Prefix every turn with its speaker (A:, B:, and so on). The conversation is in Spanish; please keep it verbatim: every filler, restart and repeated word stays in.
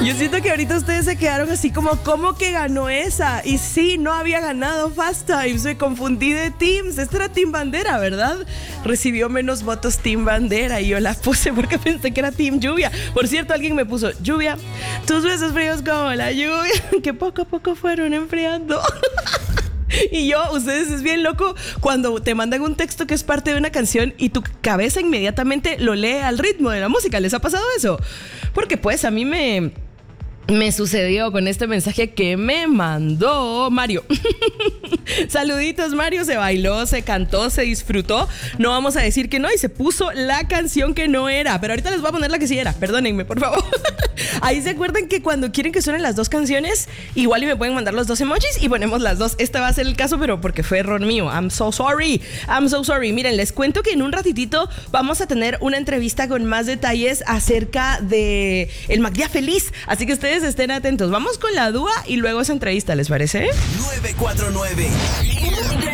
A: Yo siento que ahorita ustedes se quedaron así como, ¿cómo que ganó esa? Y sí, no había ganado Fast Times, me confundí de teams. Este era Team Bandera, ¿verdad? Recibió menos votos Team Bandera y yo la puse porque pensé que era Team Lluvia. Por cierto, alguien me puso, Lluvia, tus besos fríos como la lluvia, que poco a poco fueron enfriando. Y yo, ustedes es bien loco cuando te mandan un texto que es parte de una canción y tu cabeza inmediatamente lo lee al ritmo de la música. ¿Les ha pasado eso? Porque pues a mí me... Me sucedió con este mensaje que me mandó Mario. Saluditos, Mario. Se bailó, se cantó, se disfrutó. No vamos a decir que no y se puso la canción que no era. Pero ahorita les voy a poner la que sí era. Perdónenme, por favor. Ahí se acuerdan que cuando quieren que suenen las dos canciones, igual y me pueden mandar los dos emojis y ponemos las dos. Este va a ser el caso, pero porque fue error mío. I'm so sorry. I'm so sorry. Miren, les cuento que en un ratitito vamos a tener una entrevista con más detalles acerca de el MacDía Feliz. Así que ustedes estén atentos. Vamos con la dúa y luego esa entrevista, ¿les parece?
B: nueve cuatro nueve